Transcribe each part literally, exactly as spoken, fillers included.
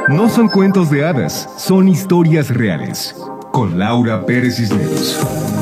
No son cuentos de hadas, son historias reales. Con Laura Pérez Cisneros.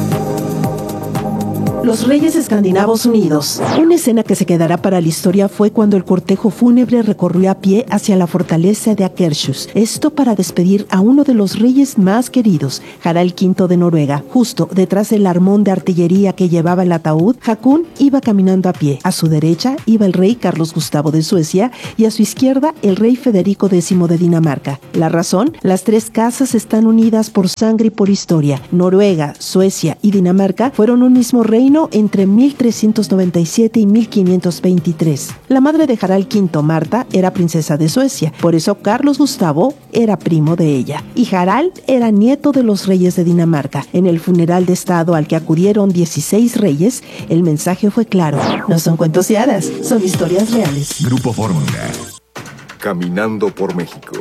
Los Reyes Escandinavos Unidos. Una escena que se quedará para la historia fue cuando el cortejo fúnebre recorrió a pie hacia la fortaleza de Akershus. Esto para despedir a uno de los reyes más queridos, Harald quinto de Noruega. Justo detrás del armón de artillería que llevaba el ataúd, Haakon iba caminando a pie. A su derecha iba el rey Carlos Gustavo de Suecia y a su izquierda el rey Federico décimo de Dinamarca. La razón, las tres casas están unidas por sangre y por historia. Noruega, Suecia y Dinamarca fueron un mismo reino entre mil trescientos noventa y siete y mil quinientos veintitrés. La madre de Harald quinto, Marta, era princesa de Suecia, por eso Carlos Gustavo era primo de ella, y Harald era nieto de los reyes de Dinamarca. En el funeral de estado al que acudieron dieciséis reyes, el mensaje fue claro: no son cuentos de hadas, son historias reales. Grupo Fórmula. Caminando por México.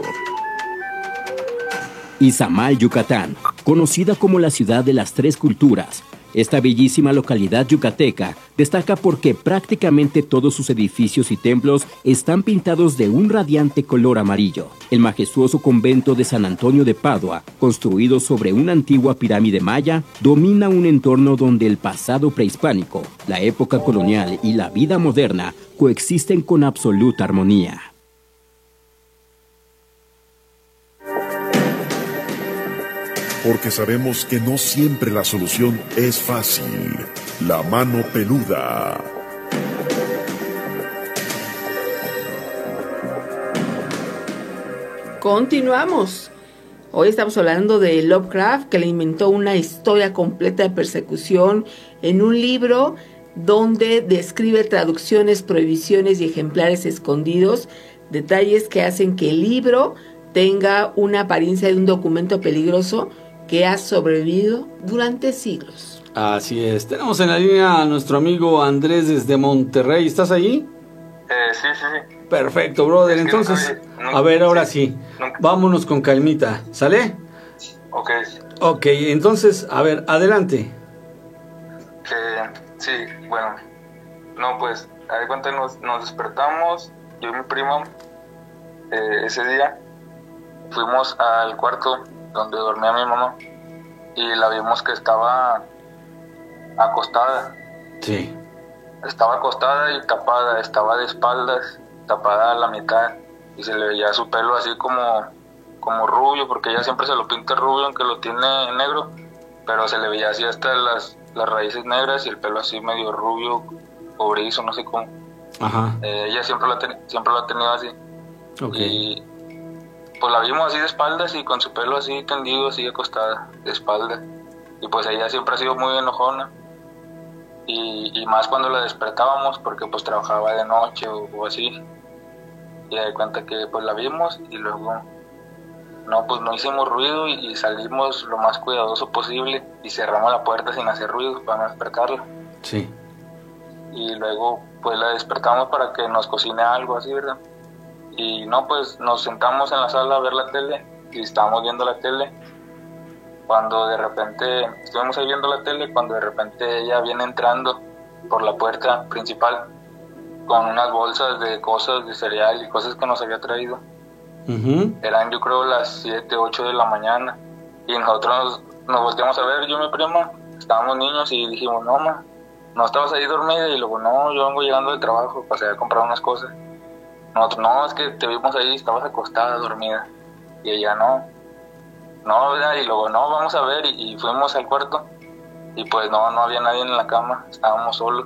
Izamal, Yucatán, conocida como la ciudad de las tres culturas. Esta bellísima localidad yucateca destaca porque prácticamente todos sus edificios y templos están pintados de un radiante color amarillo. El majestuoso convento de San Antonio de Padua, construido sobre una antigua pirámide maya, domina un entorno donde el pasado prehispánico, la época colonial y la vida moderna coexisten con absoluta armonía. Porque sabemos que no siempre la solución es fácil. La mano peluda. Continuamos. Hoy estamos hablando de Lovecraft, que le inventó una historia completa de persecución en un libro donde describe traducciones, prohibiciones y ejemplares escondidos, detalles que hacen que el libro tenga una apariencia de un documento peligroso que ha sobrevivido durante siglos. Así es. Tenemos en la línea a nuestro amigo Andrés desde Monterrey. ¿Estás ahí? Eh, sí, sí, sí. Perfecto, brother. Es que Entonces, nunca, nunca, a ver, ahora sí, sí. Nunca. Vámonos con calmita. ¿Sale? Ok. Ok, entonces, a ver, adelante. Que, sí, bueno. No, pues, a ver cuánto nos, nos despertamos, yo y mi primo, eh, ese día. Fuimos al cuarto donde dormía mi mamá y la vimos que estaba acostada. Sí. Estaba acostada y tapada, estaba de espaldas, tapada a la mitad, y se le veía su pelo así como, como rubio, porque ella siempre se lo pinta rubio aunque lo tiene negro, pero se le veía así hasta las, las raíces negras y el pelo así medio rubio o briso, no sé cómo. Ajá. Eh, ella siempre lo, ten, siempre lo ha tenido así. Ok. Y pues la vimos así de espaldas y con su pelo así tendido, así acostada, de espaldas. Y pues ella siempre ha sido muy enojona. Y, y más cuando la despertábamos, porque pues trabajaba de noche o, o así. Y de cuenta que pues la vimos y luego, no, pues no hicimos ruido y, y salimos lo más cuidadoso posible y cerramos la puerta sin hacer ruido para no despertarla. Sí. Y luego pues la despertamos para que nos cocine algo así, ¿verdad? Y no, pues nos sentamos en la sala a ver la tele y estábamos viendo la tele cuando de repente, estuvimos ahí viendo la tele cuando de repente ella viene entrando por la puerta principal con unas bolsas de cosas de cereal y cosas que nos había traído. Uh-huh. Eran yo creo las siete, ocho de la mañana y nosotros nos, nos volteamos a ver, yo y mi prima, estábamos niños y dijimos, no ma, no estabas ahí dormida, y luego no, yo vengo llegando del trabajo, pasé a comprar unas cosas. Nosotros, no, es que te vimos ahí, estabas acostada, dormida. Y ella, no. No, ¿verdad? Y luego, no, vamos a ver. Y, y fuimos al cuarto. Y pues no, no había nadie en la cama. Estábamos solos.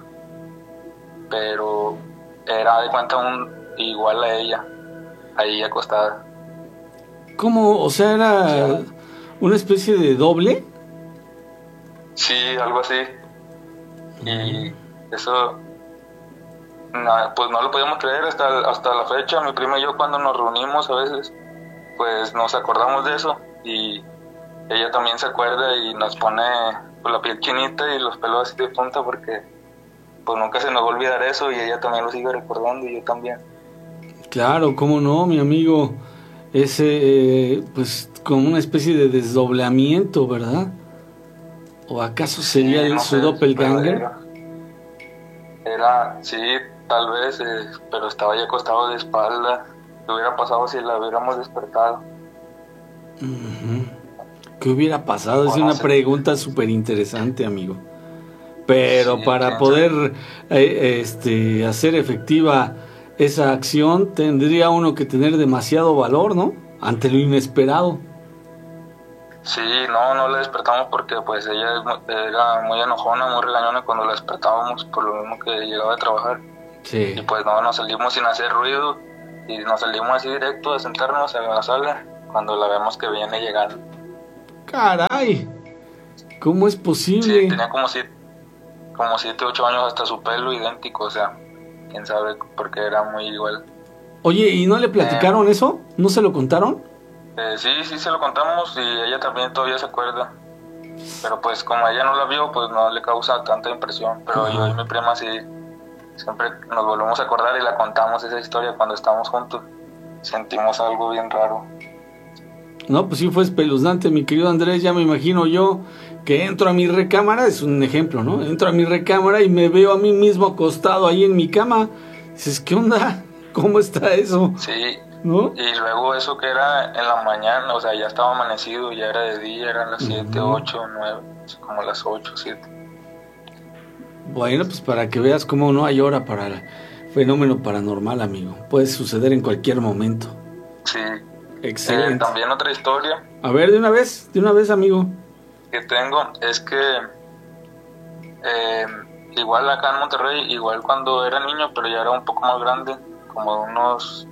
Pero era de cuenta un igual a ella. Ahí acostada. ¿Cómo? O sea, era Sí. una especie de doble. Sí, algo así. Y eso... No, pues no lo podíamos creer hasta, hasta la fecha. Mi prima y yo cuando nos reunimos a veces, pues nos acordamos de eso y ella también se acuerda y nos pone pues, la piel chinita y los pelos así de punta porque pues nunca se nos va a olvidar eso y ella también lo sigue recordando y yo también. Claro, cómo no, mi amigo. Ese, eh, pues como una especie de desdoblamiento, ¿verdad? ¿O acaso sería Sí, el no su sé, doppelganger? Era, era, sí, tal vez, eh, pero estaba ya acostado de espalda ¿Qué hubiera pasado si la hubiéramos despertado? Uh-huh. ¿Qué hubiera pasado? Es no una sé. pregunta súper interesante, amigo. Pero Sí, para pienso. poder eh, este, hacer efectiva esa acción, tendría uno que tener demasiado valor, ¿no? Ante lo inesperado. Sí, no, no la despertamos porque pues ella es mu- era muy enojona, muy regañona cuando la despertábamos por lo mismo que llegaba a trabajar. Sí. Y pues no, nos salimos sin hacer ruido y nos salimos así directo a sentarnos en la sala cuando la vemos que viene llegando. ¡Caray! ¿Cómo es Sí, posible? tenía como siete, como siete, ocho años, hasta su pelo idéntico, o sea, quién sabe, porque era muy igual. Oye, ¿y no le platicaron eso? ¿No se lo contaron? Eh, sí, sí se lo contamos y ella también todavía se acuerda. Pero pues como ella no la vio, pues no le causa tanta impresión. Pero Ajá. yo y mi prima sí, siempre nos volvemos a acordar y la contamos esa historia cuando estamos juntos. Sentimos algo bien raro. No, pues sí fue espeluznante, mi querido Andrés. Ya me imagino yo que entro a mi recámara, es un ejemplo, ¿no? Entro a mi recámara y me veo a mí mismo acostado ahí en mi cama. Dices, ¿qué onda? ¿Cómo está eso? Sí, ¿No? y luego eso que era en la mañana, o sea, ya estaba amanecido, ya era de día, eran las siete, Ujú. ocho, nueve, como las ocho, siete. Bueno, pues para que veas cómo no hay hora para el fenómeno paranormal, amigo. Puede suceder en cualquier momento. Sí. Excelente. Eh, también otra historia A ver, de una vez, de una vez, amigo. que tengo es que eh, igual acá en Monterrey, igual cuando era niño, pero ya era un poco más grande, como de unos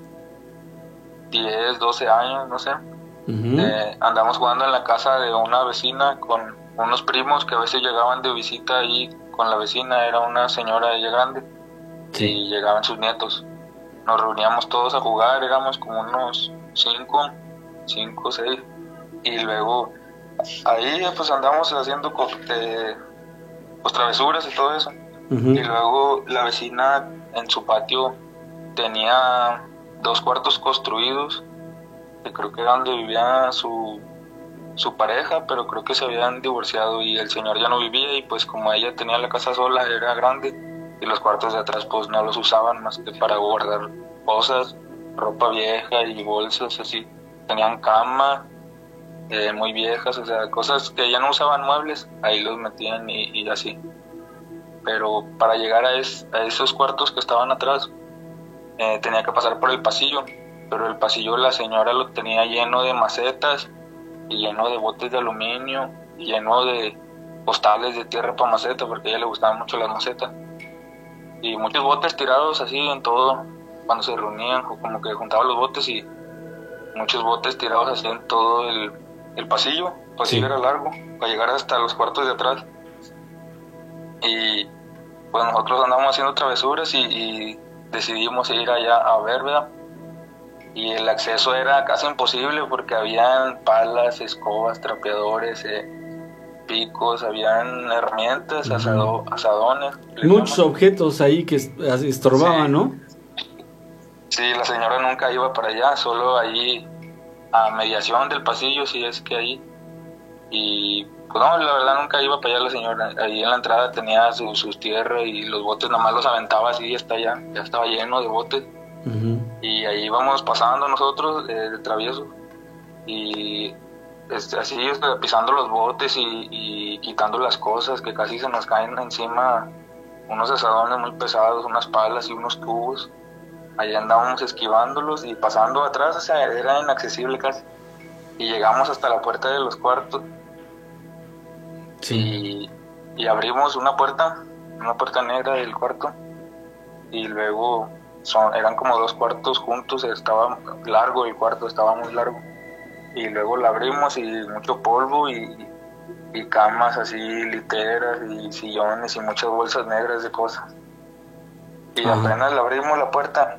diez, doce años, no sé, Ujú. eh, andamos jugando en la casa de una vecina con unos primos que a veces llegaban de visita ahí con la vecina, era una señora ella grande, Sí. y llegaban sus nietos. Nos reuníamos todos a jugar, éramos como unos cinco, cinco, seis, y luego ahí pues andamos haciendo co- eh, pues travesuras y todo eso. Ujú. Y luego la vecina en su patio tenía dos cuartos construidos, que creo que era donde vivía su, su pareja, pero creo que se habían divorciado y el señor ya no vivía, y pues como ella tenía la casa sola, era grande, y los cuartos de atrás pues no los usaban más que para guardar cosas, ropa vieja y bolsas así. Tenían cama eh, muy viejas, o sea, cosas que ya no usaban, muebles, ahí los metían y, y así. Pero para llegar a, es, a esos cuartos que estaban atrás, eh, tenía que pasar por el pasillo, pero el pasillo la señora lo tenía lleno de macetas y lleno de botes de aluminio y lleno de postales de tierra para maceta, porque a ella le gustaban mucho las macetas, y muchos botes tirados así en todo, cuando se reunían, o como que juntaban los botes, y muchos botes tirados así en todo el, el pasillo. El pasillo Sí. era largo para llegar hasta los cuartos de atrás, y pues nosotros andamos haciendo travesuras y, y decidimos ir allá a ver, ¿verdad? Y el acceso era casi imposible porque habían palas, escobas, trapeadores, eh, picos, habían herramientas, Ujú. asado, asadones. le Muchos llaman. objetos ahí que est- estorbaban, Sí. ¿no? Sí, la señora nunca iba para allá, solo ahí a mediación del pasillo, si es que ahí. Y pues no, la verdad nunca iba para allá la señora. Ahí en la entrada tenía su- sus tierras y los botes nomás los aventaba así y hasta allá, ya estaba lleno de botes. Ujú. Y ahí íbamos pasando nosotros eh, de travieso y este, así este, pisando los botes y, y quitando las cosas que casi se nos caen encima, unos asadones muy pesados, unas palas y unos tubos. Ahí andábamos esquivándolos y pasando atrás, o sea, era inaccesible casi. Y llegamos hasta la puerta de los cuartos Sí. y, y abrimos una puerta, una puerta negra del cuarto, y luego son, eran como dos cuartos juntos, estaba largo el cuarto, estaba muy largo, y luego la abrimos y mucho polvo y, y camas así, literas y sillones y muchas bolsas negras de cosas. Y Ajá. apenas la abrimos la puerta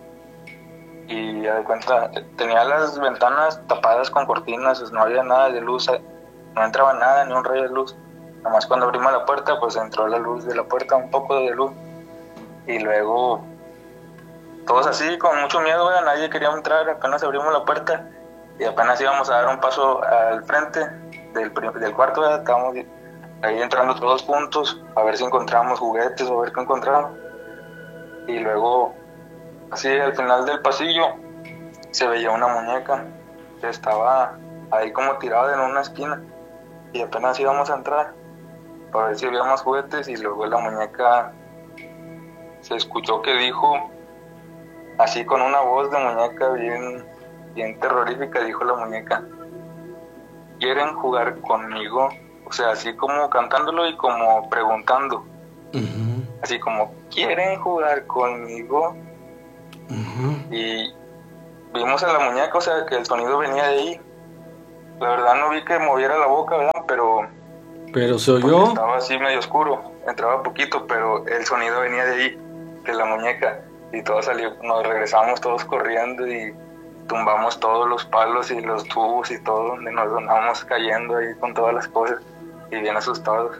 y ya de cuenta, tenía las ventanas tapadas con cortinas, no había nada de luz, no entraba nada, ni un rayo de luz. Nada más cuando abrimos la puerta, pues entró la luz de la puerta, un poco de luz. Y luego, todos así, con mucho miedo, ¿verdad? Nadie quería entrar, apenas abrimos la puerta y apenas íbamos a dar un paso al frente del, del cuarto, ¿verdad? Estábamos ahí entrando todos juntos, a ver si encontramos juguetes o a ver qué encontramos. Y luego, así al final del pasillo, se veía una muñeca que estaba ahí como tirada en una esquina y apenas íbamos a entrar para ver si había más juguetes y luego la muñeca se escuchó que dijo, así con una voz de muñeca bien, bien terrorífica, dijo la muñeca, ¿quieren jugar conmigo? O sea, así como cantándolo y como preguntando. Uh-huh. Así como, ¿quieren jugar conmigo? Uh-huh. Y vimos a la muñeca, o sea, que el sonido venía de ahí. La verdad no vi que moviera la boca, ¿verdad? Pero... Pero se oyó. Estaba así medio oscuro, entraba poquito, pero el sonido venía de ahí, de la muñeca. Y todos salió, nos regresamos todos corriendo y tumbamos todos los palos y los tubos y todo, donde nos andábamos cayendo ahí con todas las cosas y bien asustados.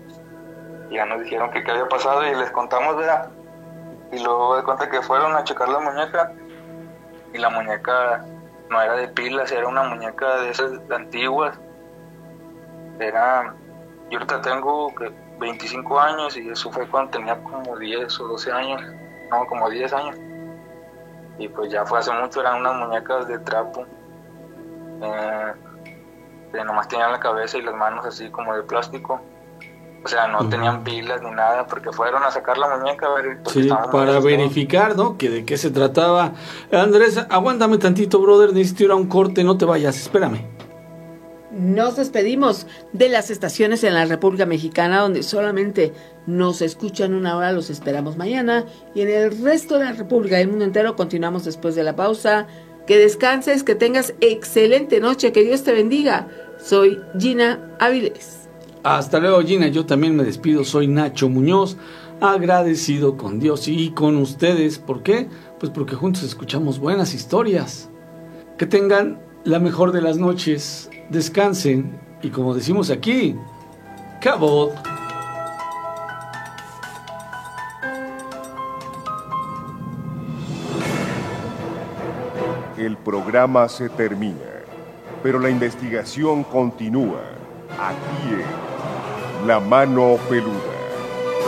Y ya nos dijeron que qué había pasado y les contamos, ¿verdad? Y luego de cuenta que fueron a checar la muñeca y la muñeca no era de pilas, era una muñeca de esas antiguas. Era, yo ahorita tengo veinticinco años y eso fue cuando tenía como diez o doce años, no, como diez años. Y pues ya fue hace mucho, eran unas muñecas de trapo, eh, que nomás tenían la cabeza y las manos así como de plástico. O sea, no uh-huh. tenían pilas ni nada, porque fueron a sacar la muñeca a ver. Sí, para verificar, ¿no? Que de qué se trataba. Andrés, aguántame tantito, brother, necesito ir a un corte, no te vayas, espérame. Nos despedimos de las estaciones en la República Mexicana, donde solamente nos escuchan una hora, los esperamos mañana. Y en el resto de la República y el mundo entero continuamos después de la pausa. Que descanses, que tengas excelente noche, que Dios te bendiga. Soy Gina Áviles. Hasta luego, Gina. Yo también me despido. Soy Nacho Muñoz, agradecido con Dios y con ustedes. ¿Por qué? Pues porque juntos escuchamos buenas historias. Que tengan la mejor de las noches. Descansen y, como decimos aquí, cabot. El programa se termina, pero la investigación continúa aquí en La Mano Peluda.